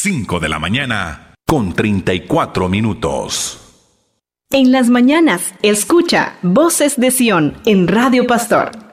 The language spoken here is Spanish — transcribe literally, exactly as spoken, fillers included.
cinco de la mañana con treinta y cuatro minutos. En las mañanas, escucha Voces de Sion en Radio Pastor.